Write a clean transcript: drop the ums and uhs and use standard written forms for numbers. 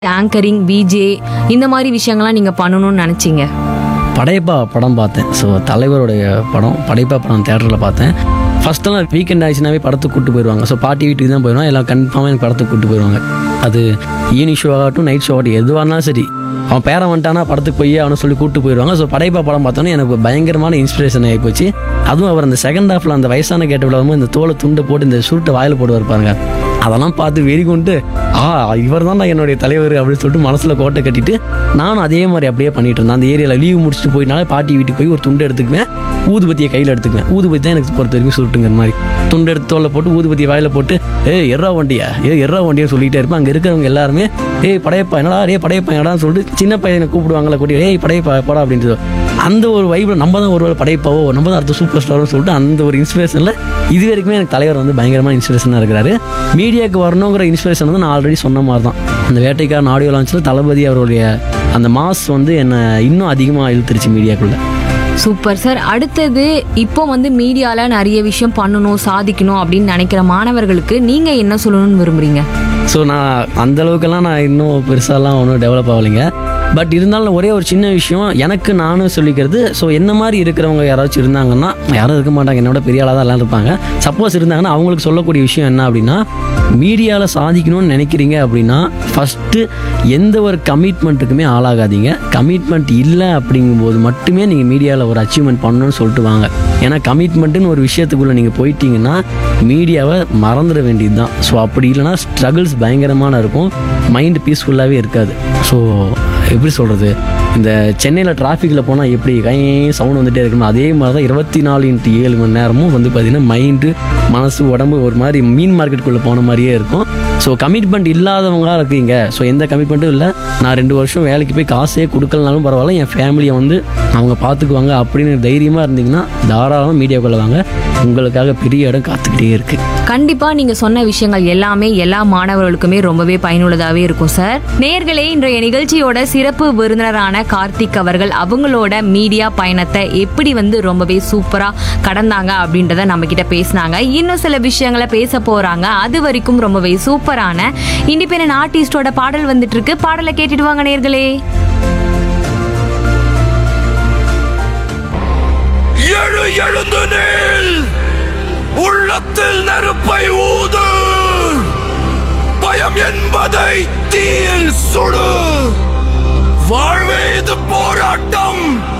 Anchoring, VJ இந்த மாதிரி விஷயங்கள்லாம் நீங்க பண்ணணும்னு நினைச்சீங்க? படையப்பா படம் பார்த்தேன். ஸோ தலைவருடைய படம் படையப்பா படம் தேட்டரில் பார்த்தேன். ஃபஸ்ட்டெல்லாம் வீக்கெண்ட் ஆயிடுச்சுனாவே படத்துக்கு கூப்பிட்டு போயிடுவாங்க. ஸோ பாட்டி வீட்டுக்கு தான் போயிடுவாங்க. எல்லாம் கன்ஃபார்மாக எனக்கு படத்துக்கு கூப்பிட்டு போயிடுவாங்க. அது ஈவினிங் ஷோ ஆகட்டும், நைட் ஷோ ஆகட்டும், எதுவாக இருந்தாலும் சரி, அவன் பேரன் வந்துட்டானா படத்துக்கு போய் அவனை சொல்லி கூப்பிட்டு போயிடுவாங்க. ஸோ படையப்பா படம் பார்த்தோன்னே எனக்கு பயங்கரமான இன்ஸ்பிரேஷன் ஆகி போச்சு. அதுவும் அவர் அந்த செகண்ட் ஹாஃபில் அந்த வயசான கேட்ட விடாமல் இந்த தோலை துண்டை போட்டு இந்த சுருட்டை வாயில் போடுவார் பாருங்க. அதெல்லாம் பார்த்து வெறி கொண்டு இவர் தான் என்னுடைய தலைவர் அப்படின்னு சொல்லிட்டு மனசில் கோட்டை கட்டிட்டு நானும் அதே மாதிரி அப்படியே பண்ணிட்டு இருந்தேன். அந்த ஏரியாவில் லீவ் முடிச்சுட்டு போயினாலே பாட்டி வீட்டுக்கு போய் ஒரு துண்டு எடுத்துக்குவேன், ஊதுபத்தியை கையில் எடுத்துக்குவேன். ஊதுபத்தி தான் எனக்கு பொறுத்த வரைக்கும் சுருட்டுங்கிற மாதிரி. துண்டு எடுத்து தோலை போட்டு ஊதுபத்தியை வாயில் போட்டு எர்ரா வண்டியான்னு சொல்லிகிட்டே இருப்பேன். அங்கே இருக்கிறவங்க எல்லாருமே படையப்பா என்னடா படையப்பா என்னடான்னு சொல்லிட்டு சின்ன பையனை கூப்பிடுவாங்களா கூட்டி படையப்பா போடா அப்படின்ட்டு. அந்த ஒரு வைப்பில் நம்ம தான் ஒரு படையப்பாவோ, நம்ம தான் அடுத்த சூப்பர் ஸ்டார்னு சொல்லிட்டு அந்த ஒரு இன்ஸ்பிரேஷனில் இது வரைக்குமே எனக்கு தலைவர் வந்து பயங்கரமான இன்ஸ்பிரேஷனாக இருக்கிறாரு. மீடியாவுக்கு வரணுங்கிற இன்ஸ்பிரேஷன் வந்து நான் ஆல்ரெடி சொன்ன மாதிரி தான். அந்த வேட்டைக்காரன் ஆடியோ லான்ச்சில் தளபதி அவருடைய அந்த மாஸ் வந்து என்னை இன்னும் அதிகமாக இழுத்துருச்சு மீடியாக்குள்ளே. Super sir. அடுத்தது இப்போ வந்து மீடியால நிறைய விஷயம் பண்ணணும், சாதிக்கணும் அப்படின்னு நினைக்கிற மாணவர்களுக்கு நீங்க என்ன சொல்லணும்னு விரும்புறீங்க? ஸோ நான் அந்தளவுக்கெல்லாம் நான் இன்னும் பெருசாலாம் ஒன்றும் டெவலப் ஆகலைங்க. பட் இருந்தாலும் ஒரே ஒரு சின்ன விஷயம் எனக்கு நானும் சொல்லிக்கிறது. ஸோ என்ன மாதிரி இருக்கிறவங்க யாராச்சும் இருந்தாங்கன்னா, யாரும் இருக்க மாட்டாங்க, என்னோட பெரிய ஆளாக தான் எல்லாம் இருப்பாங்க. சப்போஸ் இருந்தாங்கன்னா அவங்களுக்கு சொல்லக்கூடிய விஷயம் என்ன அப்படின்னா, மீடியாவில் சாதிக்கணும்னு நினைக்கிறீங்க அப்படின்னா ஃபஸ்ட்டு எந்த ஒரு கமிட்மெண்ட்டுக்குமே ஆளாகாதீங்க. கமிட்மெண்ட் இல்லை அப்படிங்கும்போது மட்டுமே நீங்கள் மீடியாவில் ஒரு அச்சீவ்மெண்ட் பண்ணணும்னு சொல்லிட்டு வாங்க. ஏன்னா கமிட்மெண்ட்டுன்னு ஒரு விஷயத்துக்குள்ளே நீங்கள் போயிட்டீங்கன்னா மீடியாவை மறந்துட வேண்டியது தான். ஸோ அப்படி இல்லைனா ஸ்ட்ரகிள்ஸ் பயங்கரமான இருக்கும், மைண்டு பீஸ்ஃபுல்லாகவே இருக்காது. ஸோ எப்படி சொல்கிறது, இந்த சென்னையில் டிராஃபிக்கில் போனால் எப்படி சவுண்ட் வந்துகிட்டே இருக்கணும், அதே மாதிரி தான் 24x7 மணி நேரமும் வந்து பார்த்திங்கன்னா மைண்டு, மனசு, உடம்பு ஒரு மாதிரி மீன் மார்க்கெட்டுக்குள்ளே போன மாதிரியே இருக்கும். ஸோ கமிட்மெண்ட் இல்லாதவங்களாக இருக்கீங்க. ஸோ எந்த கமிட்மெண்ட்டும் இல்லை, நான் 2 வருஷம் வேலைக்கு போய் காசே கொடுக்கலனாலும் பரவாயில்ல, என் ஃபேமிலியை வந்து அவங்க பார்த்துக்குவாங்க அப்படின்னு தைரியமாக இருந்தீங்கன்னா தாராளமாக மீடியாக்குள்ளே வாங்க. உங்களுக்காக பெரிய இடம் காத்துக்கிட்டே இருக்குது. கண்டிப்பா நீங்க சொன்ன விஷயங்கள் எல்லாமே எல்லா மாணவர்களுக்குமே ரொம்பவே பயனுள்ளதாவே இருக்கும் சார். நேயர்களே, இன்றைய நிகழ்ச்சியோட சிறப்பு விருந்தினரான கார்த்திக் அவர்கள் அவங்களோட மீடியா பயணத்தை எப்படி வந்து ரொம்பவே சூப்பரா கடந்தாங்க அப்படின்றத நம்ம கிட்ட பேசினாங்க. இன்னும் சில விஷயங்களை பேச போறாங்க. அது வரைக்கும் ரொம்பவே சூப்பரான இண்டிபெண்டன்ட் ஆர்டிஸ்டோட பாடல் வந்துட்டு இருக்கு. பாடலை கேட்டுட்டு வாங்க நேயர்களே. எழுந்து நில், உள்ளத்தில் நெருப்பை ஊது, பயம் என்பதை தீயில் சுடு, வாழ்வே இது போராட்டம்.